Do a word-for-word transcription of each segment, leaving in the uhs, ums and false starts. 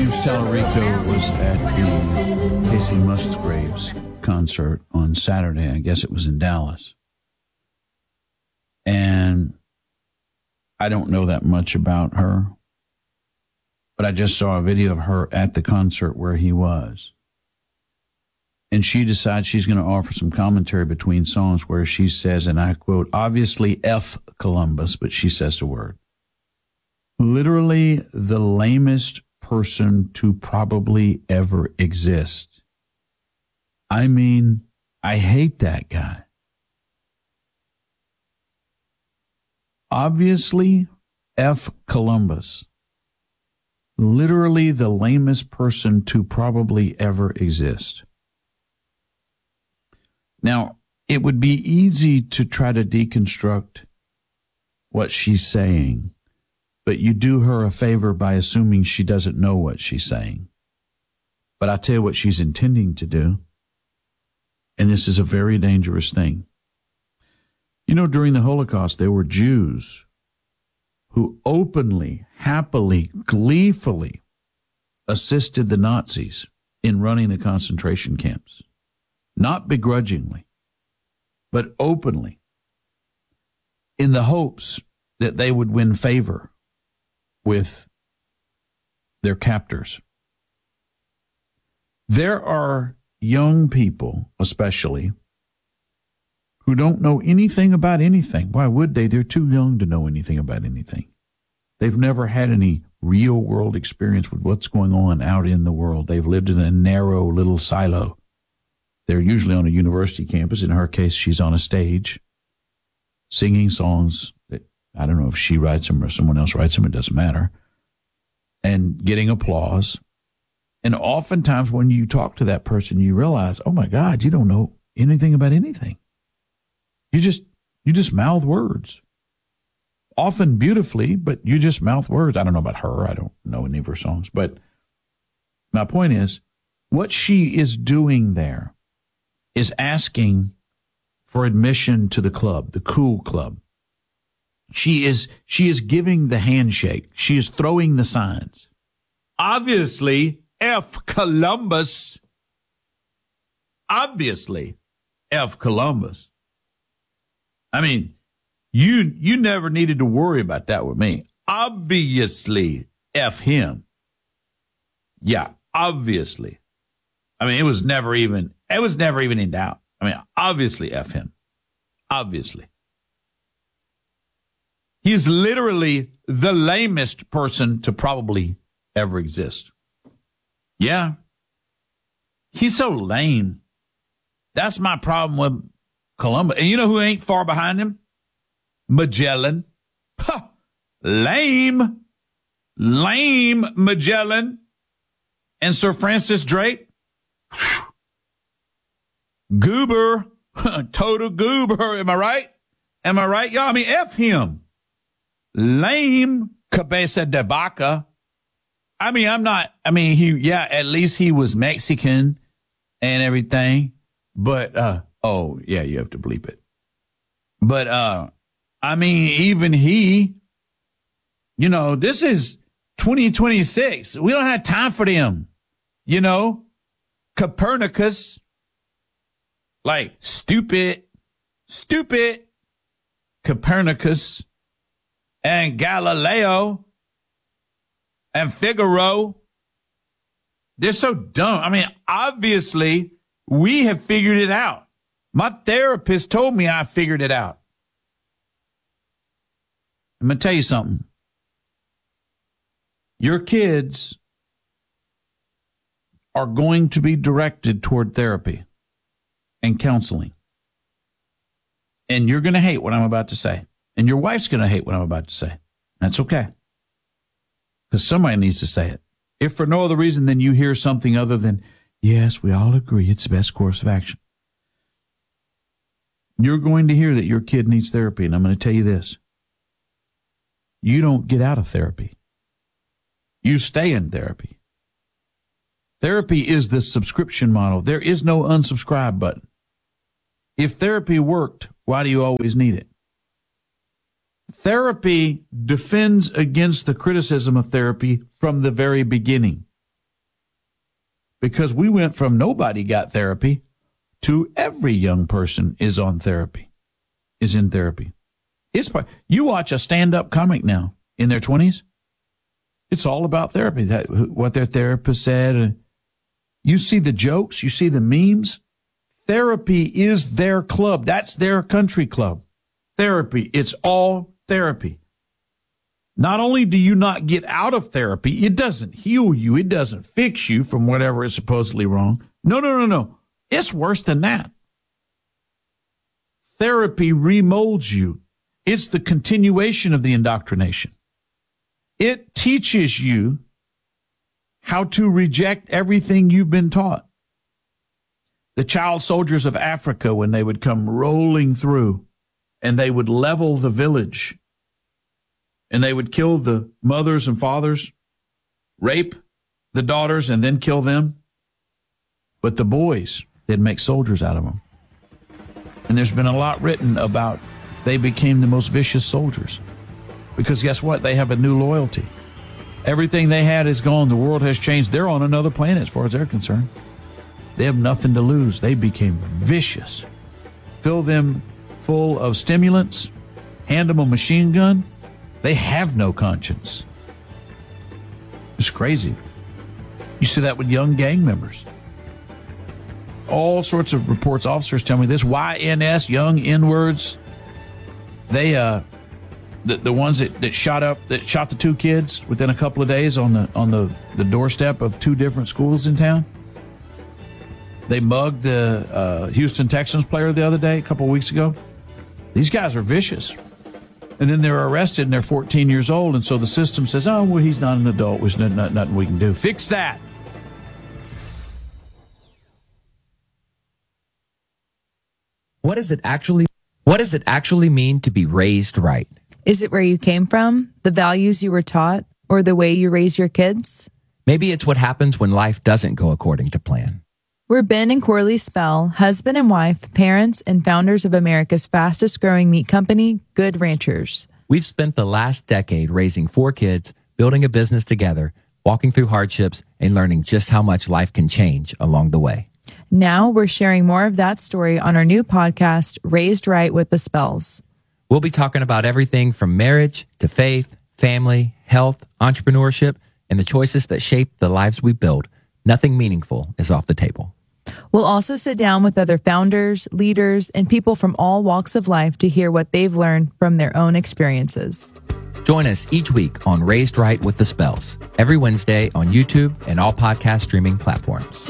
James Tallarico was at the Casey Musgraves concert on Saturday. I guess it was in Dallas. And I don't know that much about her, but I just saw a video of her at the concert where he was. And she decides she's going to offer some commentary between songs where she says, and I quote, obviously F Columbus, but she says the word. Literally the lamest person to probably ever exist. I mean, I hate that guy. Obviously, F. Columbus. Literally the lamest person to probably ever exist. Now, it would be easy to try to deconstruct what she's saying, but you do her a favor by assuming she doesn't know what she's saying. But I tell you what she's intending to do, and this is a very dangerous thing. You know, during the Holocaust, there were Jews who openly, happily, gleefully assisted the Nazis in running the concentration camps. Not begrudgingly, but openly, in the hopes that they would win favor with their captors. There are young people, especially, who don't know anything about anything. Why would they? They're too young to know anything about anything. They've never had any real world experience with what's going on out in the world. They've lived in a narrow little silo. They're usually on a university campus. In her case, she's on a stage singing songs that, I don't know if she writes them or someone else writes them, it doesn't matter, and getting applause. And oftentimes when you talk to that person, you realize, oh my God, you don't know anything about anything. You just, you just mouth words. Often beautifully, but you just mouth words. I don't know about her. I don't know any of her songs. But my point is, what she is doing there is asking for admission to the club, the cool club. She is, she is giving the handshake. She is throwing the signs. Obviously, F. Columbus. Obviously, F. Columbus. I mean, you you never needed to worry about that with me. Obviously, F him. Yeah, obviously. I mean, it was never even, it was never even in doubt. I mean, obviously F him. Obviously. He's literally the lamest person to probably ever exist. Yeah. He's so lame. That's my problem with Columbus. And you know who ain't far behind him? Magellan. Huh. Lame. Lame Magellan. And Sir Francis Drake. Goober. Total goober. Am I right? Am I right, y'all? I mean, F him. Lame Cabeza de Vaca. I mean, I'm not, I mean, he, yeah, at least he was Mexican and everything. But, uh, oh, yeah, you have to bleep it. But, uh, I mean, even he, you know, this is twenty twenty-six. We don't have time for them. You know, Copernicus, like stupid, stupid Copernicus and Galileo and Figaro. They're so dumb. I mean, obviously, we have figured it out. My therapist told me I figured it out. I'm going to tell you something. Your kids are going to be directed toward therapy and counseling. And you're going to hate what I'm about to say. And your wife's going to hate what I'm about to say. That's okay. Because somebody needs to say it. If for no other reason than you hear something other than, yes, we all agree it's the best course of action. You're going to hear that your kid needs therapy. And I'm going to tell you this. You don't get out of therapy. You stay in therapy. Therapy is the subscription model. There is no unsubscribe button. If therapy worked, why do you always need it? Therapy defends against the criticism of therapy from the very beginning. because we went from nobody got therapy to every young person is on therapy, is in therapy. It's part, you watch a stand-up comic now in their twenties, it's all about therapy, that, what their therapist said. You see the jokes, you see the memes. Therapy is their club. That's their country club. Therapy, it's all therapy. Not only do you not get out of therapy, it doesn't heal you, it doesn't fix you from whatever is supposedly wrong. No, no, no, no. It's worse than that. Therapy remolds you. It's the continuation of the indoctrination. It teaches you how to reject everything you've been taught. The child soldiers of Africa, when they would come rolling through and they would level the village and they would kill the mothers and fathers, rape the daughters, and then kill them. But the boys, they'd make soldiers out of them. And there's been a lot written about they became the most vicious soldiers. Because guess what? They have a new loyalty. Everything they had is gone. The world has changed. They're on another planet as far as they're concerned. They have nothing to lose. They became vicious. Fill them full of stimulants, hand them a machine gun. They have no conscience. It's crazy. You see that with young gang members. All sorts of reports, officers tell me this, Y N S, young N-words. They, uh, the, the ones that, that shot up, that shot the two kids within a couple of days on the, on the, the doorstep of two different schools in town. They mugged the uh, Houston Texans player the other day, a couple of weeks ago. These guys are vicious. And then they're arrested and they're fourteen years old. And so the system says, oh, well, he's not an adult. There's nothing, nothing we can do. Fix that. What does it actually, what does it actually mean to be raised right? Is it where you came from, the values you were taught, or the way you raise your kids? Maybe it's what happens when life doesn't go according to plan. We're Ben and Corley Spell, husband and wife, parents, and founders of America's fastest growing meat company, Good Ranchers. We've spent the last decade raising four kids, building a business together, walking through hardships, and learning just how much life can change along the way. Now we're sharing more of that story on our new podcast, Raised Right with the Spells. We'll be talking about everything from marriage to faith, family, health, entrepreneurship, and the choices that shape the lives we build. Nothing meaningful is off the table. We'll also sit down with other founders, leaders, and people from all walks of life to hear what they've learned from their own experiences. Join us each week on Raised Right with the Spells, every Wednesday on YouTube and all podcast streaming platforms.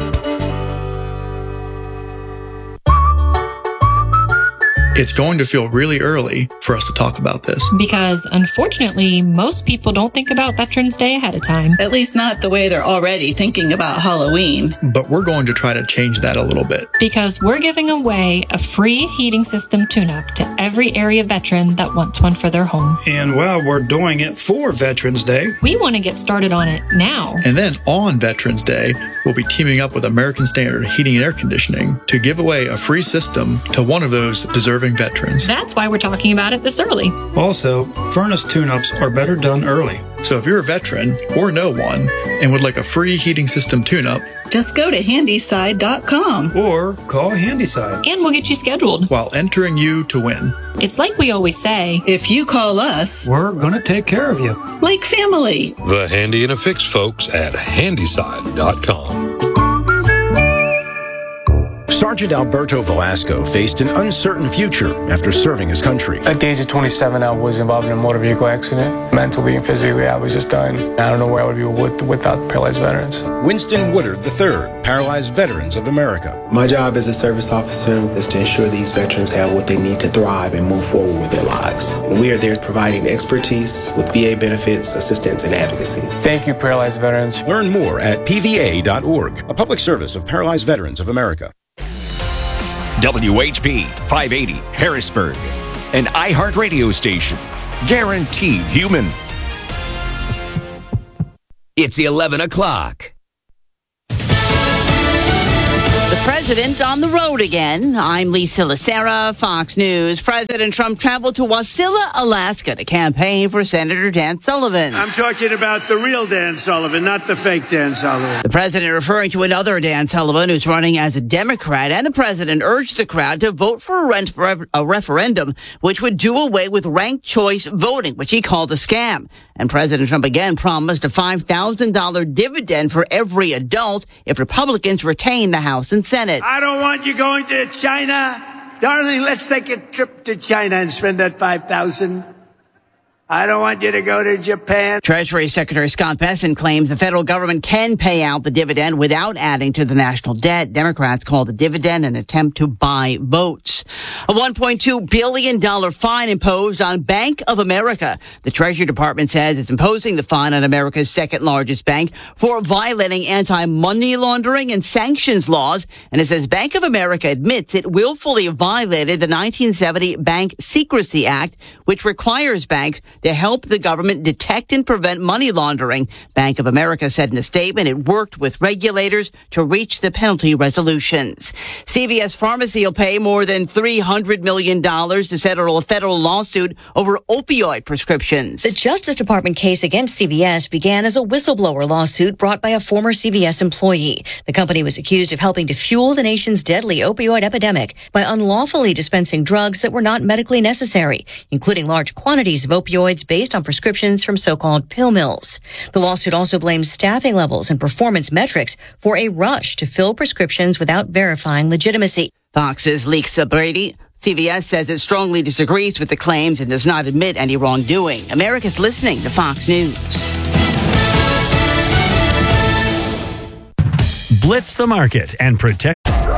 It's going to feel really early for us to talk about this. Because, unfortunately, most people don't think about Veterans Day ahead of time. At least not the way they're already thinking about Halloween. But we're going to try to change that a little bit. Because we're giving away a free heating system tune-up to every area veteran that wants one for their home. And while we're doing it for Veterans Day, we want to get started on it now. And then on Veterans Day, we'll be teaming up with American Standard Heating and Air Conditioning to give away a free system to one of those deserving veterans. That's why we're talking about it this early. Also, furnace tune-ups are better done early. So if you're a veteran or know one and would like a free heating system tune-up, just go to handyside dot com or call Handyside. And we'll get you scheduled while entering you to win. It's like we always say, if you call us, we're going to take care of you. Like family. The Handy and Affix folks at handyside dot com. Sergeant Alberto Velasco faced an uncertain future after serving his country. At the age of twenty-seven, I was involved in a motor vehicle accident. Mentally and physically, I was just done. I don't know where I would be with, without paralyzed veterans. Winston Woodard the third, Paralyzed Veterans of America. My job as a service officer is to ensure these veterans have what they need to thrive and move forward with their lives. And we are there providing expertise with V A benefits, assistance, and advocacy. Thank you, Paralyzed Veterans. Learn more at P V A dot org, a public service of Paralyzed Veterans of America. W H B five eighty Harrisburg, an iHeart radio station, guaranteed human. It's eleven o'clock. The president on the road again. I'm Lisa Lacera, Fox News. President Trump traveled to Wasilla, Alaska to campaign for Senator Dan Sullivan. I'm talking about the real Dan Sullivan, not the fake Dan Sullivan. The president referring to another Dan Sullivan who's running as a Democrat, and the president urged the crowd to vote for a, rent for a referendum which would do away with ranked choice voting, which he called a scam. And President Trump again promised a five thousand dollars dividend for every adult if Republicans retain the House and Senate. I don't want you going to China. Darling, let's take a trip to China and spend that five thousand dollars. I don't want you to go to Japan. Treasury Secretary Scott Bessent claims the federal government can pay out the dividend without adding to the national debt. Democrats call the dividend an attempt to buy votes. A one point two billion dollars fine imposed on Bank of America. The Treasury Department says it's imposing the fine on America's second largest bank for violating anti-money laundering and sanctions laws. And it says Bank of America admits it willfully violated the nineteen seventy Bank Secrecy Act, which requires banks to help the government detect and prevent money laundering. Bank of America said in a statement it worked with regulators to reach the penalty resolutions. C V S Pharmacy will pay more than three hundred million dollars to settle a federal lawsuit over opioid prescriptions. The Justice Department case against C V S began as a whistleblower lawsuit brought by a former C V S employee. The company was accused of helping to fuel the nation's deadly opioid epidemic by unlawfully dispensing drugs that were not medically necessary, including large quantities of opioids based on prescriptions from so-called pill mills. The lawsuit also blames staffing levels and performance metrics for a rush to fill prescriptions without verifying legitimacy. Fox's Lisa Brady. C V S says it strongly disagrees with the claims and does not admit any wrongdoing. America's listening to Fox News. Blitz the market and protect.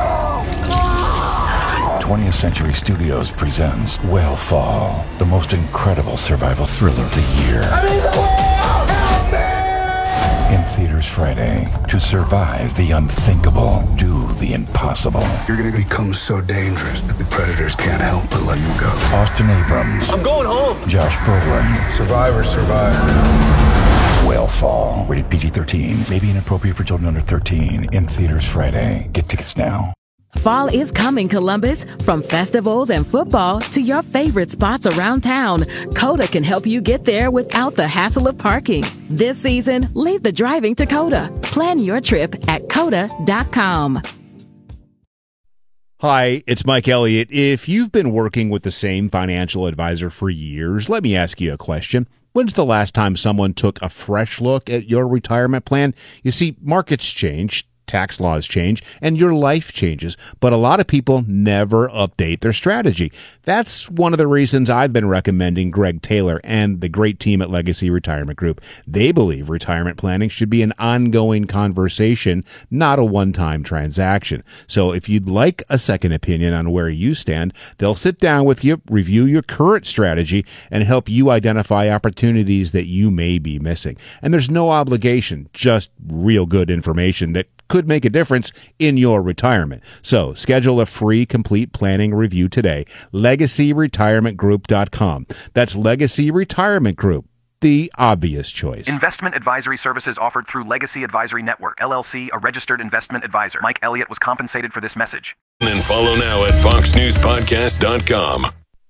twentieth Century Studios presents Whale Fall, the most incredible survival thriller of the year. I need the whale! Help me! In theaters Friday. To survive the unthinkable, do the impossible. You're going to become so dangerous that the predators can't help but let you go. Austin Abrams. I'm going home. Josh Brolin. Survivors survive. Whale Fall. Rated P G thirteen. May be inappropriate for children under thirteen. In theaters Friday. Get tickets now. Fall is coming, Columbus. From festivals and football to your favorite spots around town, Coda can help you get there without the hassle of parking. This season, leave the driving to Coda. Plan your trip at coda dot com. Hi, it's Mike Elliott. If you've been working with the same financial advisor for years, let me ask you a question. When's the last time someone took a fresh look at your retirement plan? You see, markets change. Tax laws change, and your life changes, but a lot of people never update their strategy. That's one of the reasons I've been recommending Greg Taylor and the great team at Legacy Retirement Group. They believe retirement planning should be an ongoing conversation, not a one-time transaction. So if you'd like a second opinion on where you stand, they'll sit down with you, review your current strategy, and help you identify opportunities that you may be missing. And there's no obligation, just real good information that could make a difference in your retirement. So schedule a free complete planning review today. legacy retirement group dot com. That's Legacy Retirement Group, the obvious choice. Investment advisory services offered through Legacy Advisory Network, L L C, a registered investment advisor. Mike Elliott was compensated for this message. And follow now at fox news podcast dot com.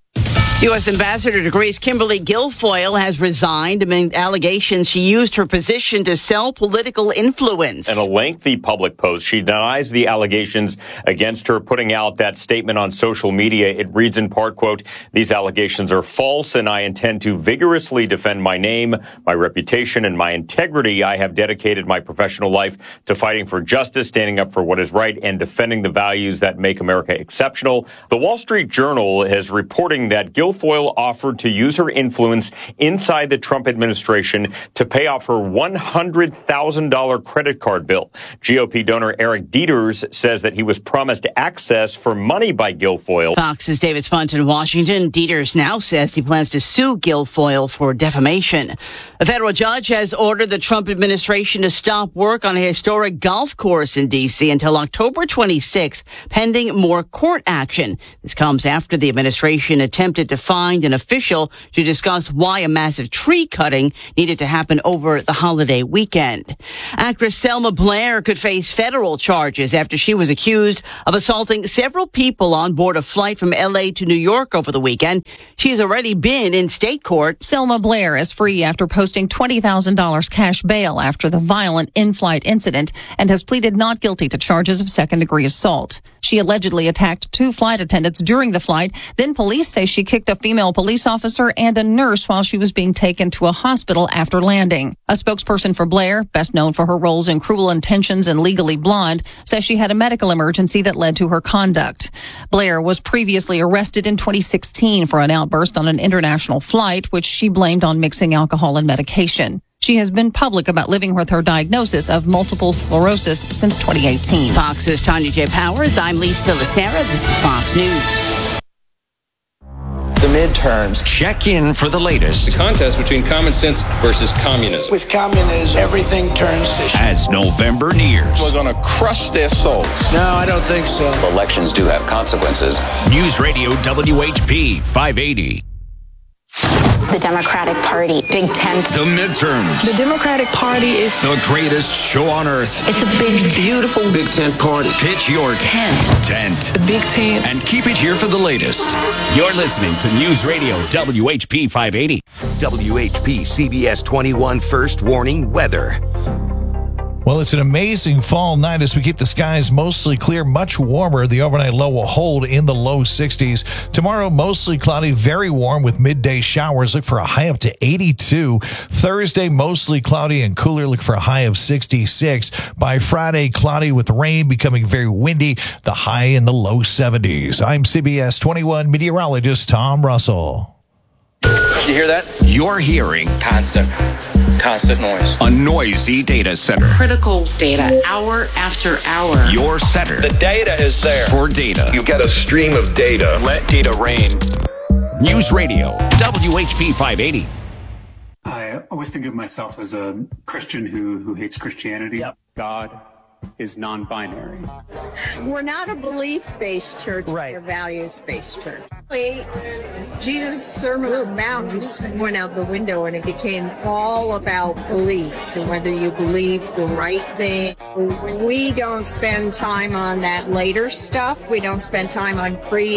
U S Ambassador to Greece Kimberly Guilfoyle has resigned amid allegations she used her position to sell political influence. In a lengthy public post, she denies the allegations against her, putting out that statement on social media. It reads in part, quote, "These allegations are false, and I intend to vigorously defend my name, my reputation, and my integrity. I have dedicated my professional life to fighting for justice, standing up for what is right, and defending the values that make America exceptional." The Wall Street Journal is reporting that Guilfoyle Guilfoyle offered to use her influence inside the Trump administration to pay off her one hundred thousand dollars credit card bill. G O P donor Eric Dieters says that he was promised access for money by Guilfoyle. Fox's David Spunt in Washington. Dieters now says he plans to sue Guilfoyle for defamation. A federal judge has ordered the Trump administration to stop work on a historic golf course in D C until October twenty-sixth, pending more court action. This comes after the administration attempted to find an official to discuss why a massive tree cutting needed to happen over the holiday weekend. Actress Selma Blair could face federal charges after she was accused of assaulting several people on board a flight from L A to New York over the weekend. She has already been in state court. Selma Blair is free after posting twenty thousand dollars cash bail after the violent in-flight incident and has pleaded not guilty to charges of second-degree assault. She allegedly attacked two flight attendants during the flight. Then police say she kicked a female police officer and a nurse while she was being taken to a hospital after landing. A spokesperson for Blair, best known for her roles in Cruel Intentions and Legally Blonde, says she had a medical emergency that led to her conduct. Blair was previously arrested in twenty sixteen for an outburst on an international flight, which she blamed on mixing alcohol and medication. She has been public about living with her diagnosis of multiple sclerosis since twenty eighteen. Fox's Tanya J. Powers. I'm Lisa Lacera. This is Fox News. The midterms. Check in for the latest. The contest between common sense versus communism. With communism, everything turns to shit. As November nears. We're going to crush their souls. No, I don't think so. Elections do have consequences. News Radio W H P five eighty. The Democratic Party, big tent. The midterms. The Democratic Party is the greatest show on earth. It's a big, beautiful big tent party. Pitch your tent. Tent. The big tent. And keep it here for the latest. You're listening to News Radio W H P five eighty. W H P C B S twenty-one First Warning Weather. Well, it's an amazing fall night as we keep the skies mostly clear, much warmer. The overnight low will hold in the low sixties. Tomorrow, mostly cloudy, very warm with midday showers. Look for a high up to eighty-two. Thursday, mostly cloudy and cooler. Look for a high of sixty-six. By Friday, cloudy with rain, becoming very windy. The high in the low seventies. I'm C B S twenty-one meteorologist Tom Russell. You hear that? You're hearing Constant. Constant noise. A noisy data center. Critical data, hour after hour. Your center. The data is there. For data. You get a stream of data. Let data rain. News Radio, W H P five eighty. I always think of myself as a Christian who, who hates Christianity. Yep. God is non-binary. We're not a belief-based church, right. We're a values-based church. Jesus' Sermon on the Mount just went out the window and it became all about beliefs and whether you believe the right thing. We don't spend time on that later stuff. We don't spend time on creed.